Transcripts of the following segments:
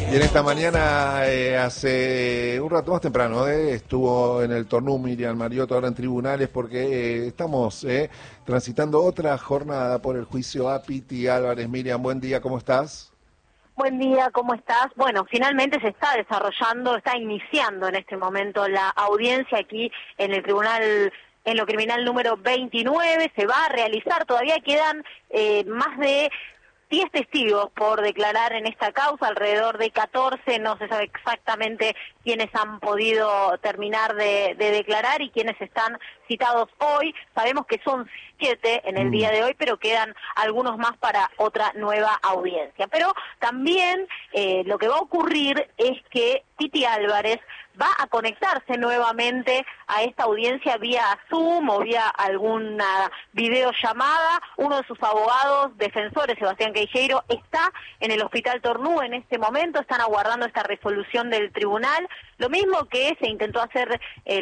Y en esta mañana, hace un rato más temprano, estuvo en el Tornú Miriam Mariotto ahora en tribunales porque estamos transitando otra jornada por el juicio a Piti Álvarez. Miriam, buen día, ¿cómo estás? Buen día, ¿cómo estás? Bueno, finalmente se está desarrollando, está iniciando en este momento la audiencia aquí en el tribunal, en lo criminal número 29. Se va a realizar, todavía quedan más de 10 testigos por declarar en esta causa, alrededor de 14, no se sabe exactamente quiénes han podido terminar de declarar y quiénes están citados hoy. Sabemos que son 7 en el día de hoy, pero quedan algunos más para otra nueva audiencia. Pero también lo que va a ocurrir es que Piti Álvarez va a conectarse nuevamente a esta audiencia vía Zoom o vía alguna videollamada. Uno de sus abogados defensores, Sebastián Queijeiro, está en el Hospital Tornú en este momento, están aguardando esta resolución del tribunal, lo mismo que se intentó hacer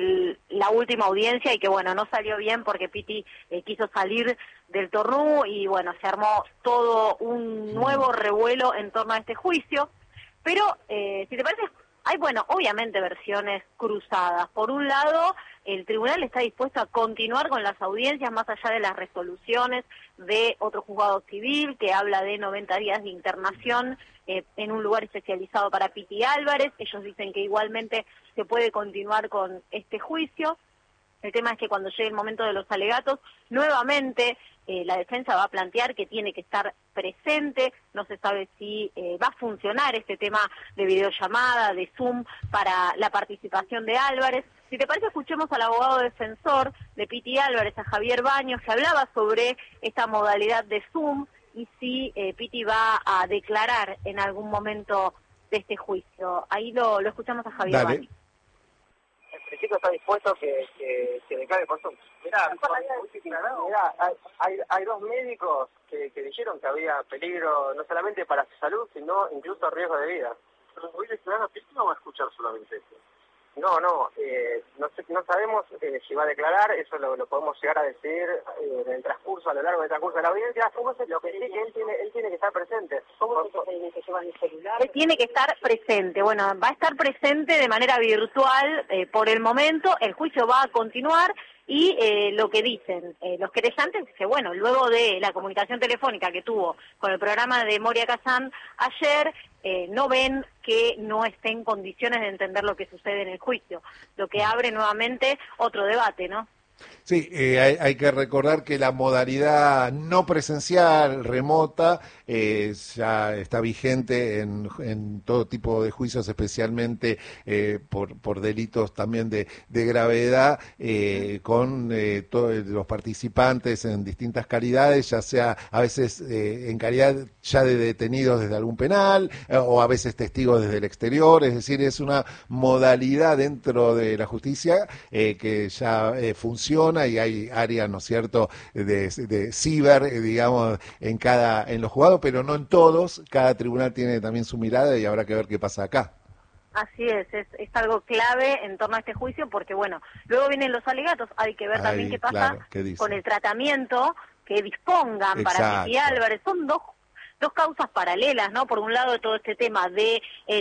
la última audiencia y que bueno, no salió bien porque Piti quiso salir del Tornú y bueno, se armó todo un nuevo revuelo en torno a este juicio. Pero, si te parece, hay, bueno, obviamente versiones cruzadas. Por un lado, el tribunal está dispuesto a continuar con las audiencias más allá de las resoluciones de otro juzgado civil que habla de 90 días de internación en un lugar especializado para Piti Álvarez. Ellos dicen que igualmente se puede continuar con este juicio. El tema es que cuando llegue el momento de los alegatos, nuevamente la defensa va a plantear que tiene que estar presente, no se sabe si va a funcionar este tema de videollamada, de Zoom, para la participación de Álvarez. Si te parece, escuchemos al abogado defensor de Piti Álvarez, a Javier Baños, que hablaba sobre esta modalidad de Zoom y si Piti va a declarar en algún momento de este juicio. Ahí lo escuchamos a Javier Baños. En principio está dispuesto que declare por Zoom. Mirá, hay dos médicos que dijeron que había peligro no solamente para su salud, sino incluso riesgo de vida. ¿Pero voy a declarar a Piti o va a escuchar solamente eso? No sabemos si va a declarar, eso lo podemos llegar a decir en el transcurso, a lo largo del transcurso de la audiencia. Lo que sí que él tiene que estar presente. ¿Cómo se lleva el celular? Él tiene que estar presente, bueno, va a estar presente de manera virtual por el momento, el juicio va a continuar y lo que dicen los querellantes es que, bueno, luego de la comunicación telefónica que tuvo con el programa de Moria Kazan ayer, no ven que no esté en condiciones de entender lo que sucede en el juicio, lo que abre nuevamente otro debate, ¿no? Sí, hay que recordar que la modalidad no presencial, remota, ya está vigente en todo tipo de juicios, especialmente por delitos también de gravedad, con todos los participantes en distintas calidades, ya sea a veces en calidad ya de detenidos desde algún penal, o a veces testigos desde el exterior. Es decir, es una modalidad dentro de la justicia que ya funciona, y hay áreas, ¿no es cierto?, de ciber, digamos, en los juzgados, pero no en todos. Cada tribunal tiene también su mirada y habrá que ver qué pasa acá. Así es algo clave en torno a este juicio porque, bueno, luego vienen los alegatos, hay que ver también qué pasa con el tratamiento que dispongan para Piti Álvarez. Son dos causas paralelas, ¿no? Por un lado, todo este tema de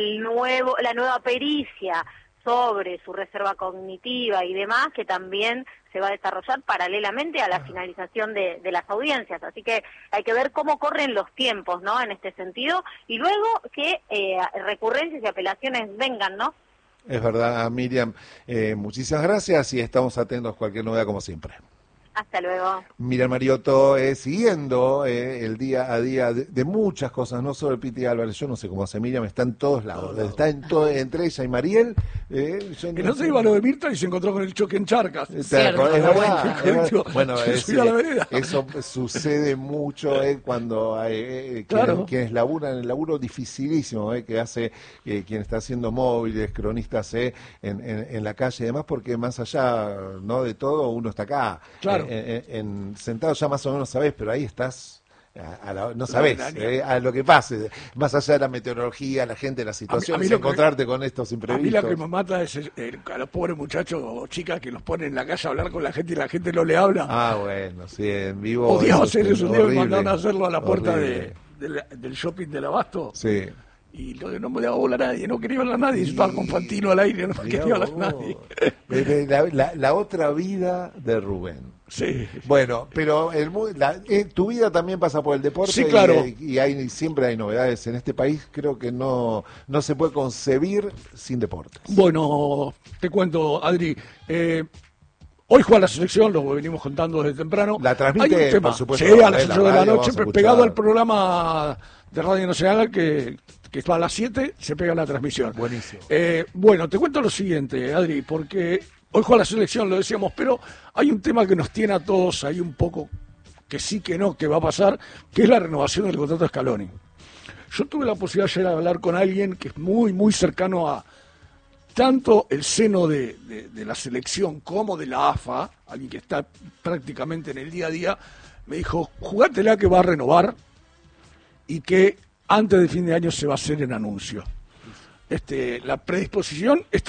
la nueva pericia sobre su reserva cognitiva y demás, que también se va a desarrollar paralelamente a la finalización de las audiencias. Así que hay que ver cómo corren los tiempos, ¿no?, en este sentido, y luego que recurrencias y apelaciones vengan, ¿no? Es verdad, Miriam. Muchísimas gracias y estamos atentos a cualquier novedad como siempre. Hasta luego. Miriam Mariotto, siguiendo el día a día de muchas cosas, no solo el Piti Álvarez. Yo no sé cómo hace Miriam, está en todos lados, está en todo, entre ella y Mariel. Que no se iba lo de Mirta y se encontró con el choque en Charcas. Es verdad. Bueno, la eso sucede mucho cuando hay quienes laburan el laburo dificilísimo que hace quien está haciendo móviles, cronistas en la calle y demás, porque más allá, ¿no?, de todo, uno está acá. Claro. Sentado ya más o menos sabés, pero ahí estás, no sabés a lo que pase, más allá de la meteorología, la gente, las situaciones, encontrarte con estos imprevistos. A mí lo que me mata es a los pobres muchachos o chicas que los ponen en la calle a hablar con la gente y la gente no le habla. Ah, bueno, sí, en vivo. Odiaba hacer eso, un día me mandaron a hacerlo a la puerta del shopping del Abasto. Sí. y no me daba bola a nadie, no quería hablar a nadie, yo estaba con Fantino al aire, no quería hablar a nadie. La otra vida de Rubén. Sí. Bueno, pero tu vida también pasa por el deporte. Sí, claro. Y siempre hay novedades en este país. Creo que no se puede concebir sin deportes. Bueno, te cuento, Adri. Hoy juega la selección, lo venimos contando desde temprano. La transmite, hay un tema, por supuesto, sí, a las 8 de la radio, noche, pegado al programa de Radio Nacional que va a las 7, se pega la transmisión. Buenísimo. Bueno, te cuento lo siguiente, Adri, porque hoy juega la selección, lo decíamos, pero hay un tema que nos tiene a todos ahí un poco, que sí que no, que va a pasar, que es la renovación del contrato de Scaloni. Yo tuve la posibilidad ayer de hablar con alguien que es muy, muy cercano a tanto el seno de la selección como de la AFA, alguien que está prácticamente en el día a día, me dijo, jugátela que va a renovar y que antes de fin de año se va a hacer el anuncio. La predisposición...